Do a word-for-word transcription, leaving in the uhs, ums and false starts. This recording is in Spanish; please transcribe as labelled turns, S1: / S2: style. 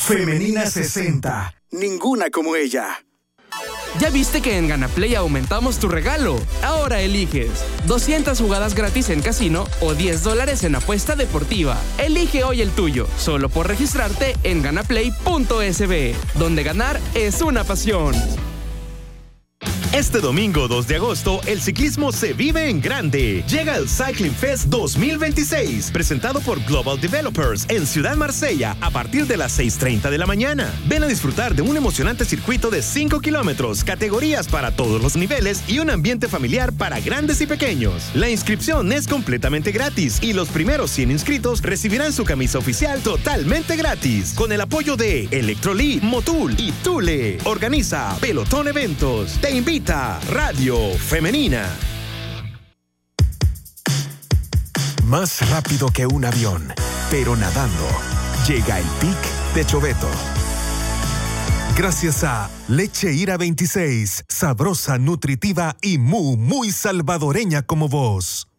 S1: Femenina sesenta. Ninguna como ella.
S2: ¿Ya viste que en Ganaplay aumentamos tu regalo? Ahora eliges doscientas jugadas gratis en casino o diez dólares en apuesta deportiva. Elige hoy el tuyo, solo por registrarte en ganaplay punto es be, donde ganar es una pasión.
S3: Este domingo dos de agosto, el ciclismo se vive en grande. Llega el Cycling Fest dos mil veintiséis, presentado por Global Developers en Ciudad Marsella a partir de las seis treinta de la mañana. Ven a disfrutar de un emocionante circuito de cinco kilómetros, categorías para todos los niveles y un ambiente familiar para grandes y pequeños. La inscripción es completamente gratis y los primeros cien inscritos recibirán su camisa oficial totalmente gratis. Con el apoyo de Electrolit, Motul y Thule. Organiza Pelotón Eventos. Te invita Radio Femenina.
S4: Más rápido que un avión, pero nadando. Llega el Pic de Choveto. Gracias a Leche Ira veintiséis, sabrosa, nutritiva y muy, muy salvadoreña como vos.